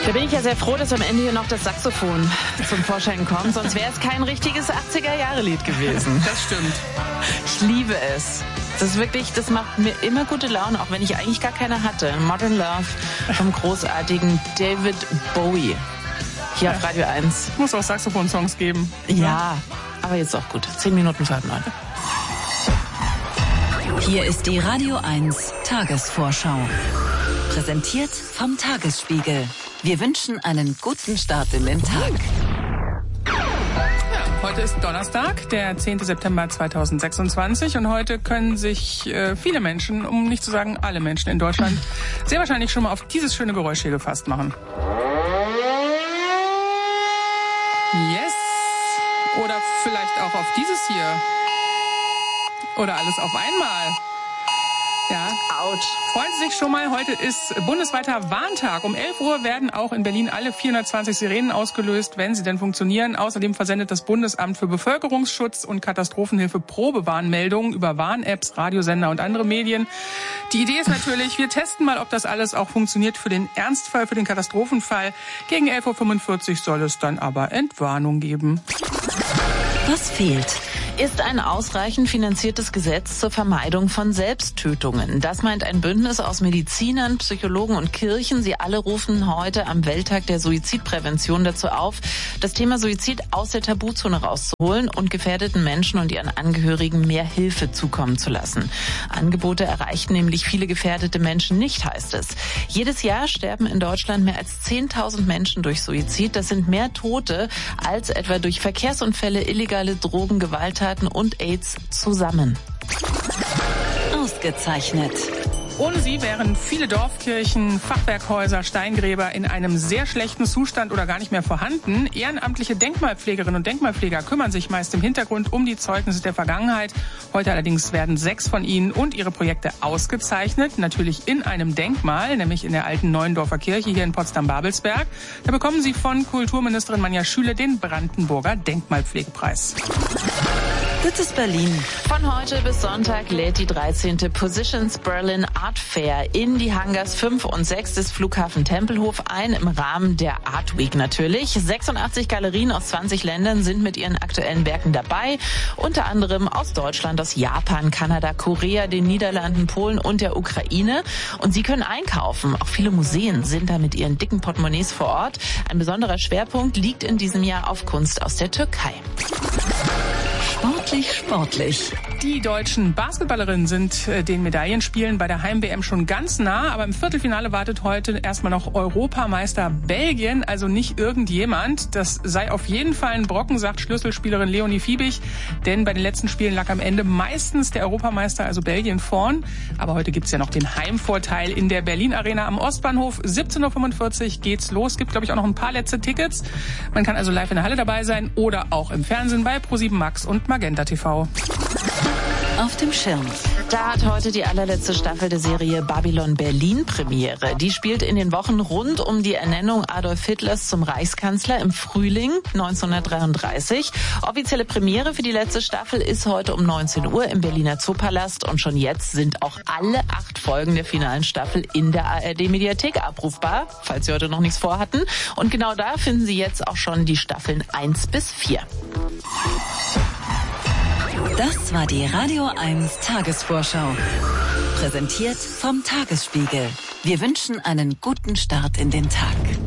Da bin ich ja sehr froh, dass am Ende hier noch das Saxophon zum Vorschein kommt. Sonst wäre es kein richtiges 80er-Jahre-Lied gewesen. Das stimmt. Ich liebe es. Das ist wirklich, das macht mir immer gute Laune, auch wenn ich eigentlich gar keine hatte. Modern Love vom großartigen David Bowie. Hier auf Radio 1. Muss auch Saxophon-Songs geben. Ja, aber jetzt auch gut. 10 Minuten vor 9. Hier ist die Radio 1 Tagesvorschau. Präsentiert vom Tagesspiegel. Wir wünschen einen guten Start in den Tag. Ja, heute ist Donnerstag, der 10. September 2026 und heute können sich viele Menschen, um nicht zu sagen alle Menschen in Deutschland, sehr wahrscheinlich schon mal auf dieses schöne Geräusch hier gefasst machen. Yes! Oder vielleicht auch auf dieses hier. Oder alles auf einmal. Ja. Autsch. Freuen Sie sich schon mal, heute ist bundesweiter Warntag. Um 11 Uhr werden auch in Berlin alle 420 Sirenen ausgelöst, wenn sie denn funktionieren. Außerdem versendet das Bundesamt für Bevölkerungsschutz und Katastrophenhilfe Probewarnmeldungen über Warn-Apps, Radiosender und andere Medien. Die Idee ist natürlich, wir testen mal, ob das alles auch funktioniert für den Ernstfall, für den Katastrophenfall. Gegen 11.45 Uhr soll es dann aber Entwarnung geben. Was fehlt? Ist ein ausreichend finanziertes Gesetz zur Vermeidung von Selbsttötungen. Das meint ein Bündnis aus Medizinern, Psychologen und Kirchen. Sie alle rufen heute am Welttag der Suizidprävention dazu auf, das Thema Suizid aus der Tabuzone rauszuholen und gefährdeten Menschen und ihren Angehörigen mehr Hilfe zukommen zu lassen. Angebote erreichen nämlich viele gefährdete Menschen nicht, heißt es. Jedes Jahr sterben in Deutschland mehr als 10.000 Menschen durch Suizid. Das sind mehr Tote als etwa durch Verkehrsunfälle, illegale Drogen, Gewalttaten und AIDS zusammen. Ausgezeichnet. Ohne sie wären viele Dorfkirchen, Fachwerkhäuser, Steingräber in einem sehr schlechten Zustand oder gar nicht mehr vorhanden. Ehrenamtliche Denkmalpflegerinnen und Denkmalpfleger kümmern sich meist im Hintergrund um die Zeugnisse der Vergangenheit. Heute allerdings werden 6 von ihnen und ihre Projekte ausgezeichnet. Natürlich in einem Denkmal, nämlich in der alten Neuendorfer Kirche hier in Potsdam-Babelsberg. Da bekommen sie von Kulturministerin Manja Schüle den Brandenburger Denkmalpflegepreis. Das ist Berlin. Von heute bis Sonntag lädt die 13. Positions Berlin Art Fair in die Hangars 5 und 6 des Flughafen Tempelhof ein, im Rahmen der Art Week natürlich. 86 Galerien aus 20 Ländern sind mit ihren aktuellen Werken dabei, unter anderem aus Deutschland, aus Japan, Kanada, Korea, den Niederlanden, Polen und der Ukraine. Und Sie können einkaufen. Auch viele Museen sind da mit ihren dicken Portemonnaies vor Ort. Ein besonderer Schwerpunkt liegt in diesem Jahr auf Kunst aus der Türkei. Sportlich. Die deutschen Basketballerinnen sind den Medaillenspielen bei der Heim-WM schon ganz nah, aber im Viertelfinale wartet heute erstmal noch Europameister Belgien, also nicht irgendjemand. Das sei auf jeden Fall ein Brocken, sagt Schlüsselspielerin Leonie Fiebig, denn bei den letzten Spielen lag am Ende meistens der Europameister, also Belgien, vorn. Aber heute gibt's ja noch den Heimvorteil in der Berlin Arena am Ostbahnhof. 17.45 Uhr geht's los. Gibt, glaube ich, auch noch ein paar letzte Tickets. Man kann also live in der Halle dabei sein oder auch im Fernsehen bei ProSieben Max und Magenta TV. Auf dem Schirm. Da hat heute die allerletzte Staffel der Serie Babylon Berlin Premiere. Die spielt in den Wochen rund um die Ernennung Adolf Hitlers zum Reichskanzler im Frühling 1933. Offizielle Premiere für die letzte Staffel ist heute um 19 Uhr im Berliner Zoopalast. Und schon jetzt sind auch alle 8 Folgen der finalen Staffel in der ARD-Mediathek abrufbar, falls Sie heute noch nichts vorhatten. Und genau da finden Sie jetzt auch schon die Staffeln 1 bis 4. Das war die Radio 1 Tagesvorschau. Präsentiert vom Tagesspiegel. Wir wünschen einen guten Start in den Tag.